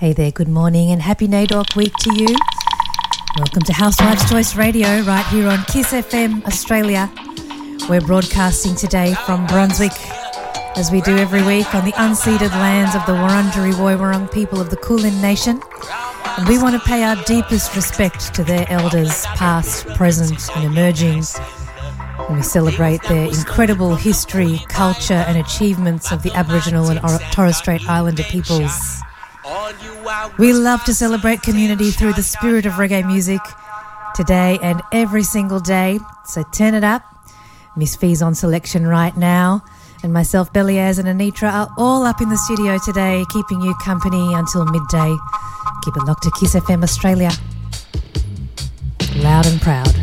Hey there, good morning and happy NAIDOC week to you. Welcome to Housewives' Choice Radio right here on Kiss FM Australia. We're broadcasting today from Brunswick, as we do every week, on the unceded lands of the Wurundjeri Woiwurrung people of the Kulin Nation. And we want to pay our deepest respect to their elders, past, present and emerging. And we celebrate their incredible history, culture and achievements of the Aboriginal and Torres Strait Islander peoples. We love to celebrate community through the spirit of reggae music today and every single day. So turn it up. Miss Fee's on selection right now. And myself, Beliaz and Anitra are all up in the studio today, keeping you company until midday. Keep it locked to Kiss FM Australia. Loud and proud.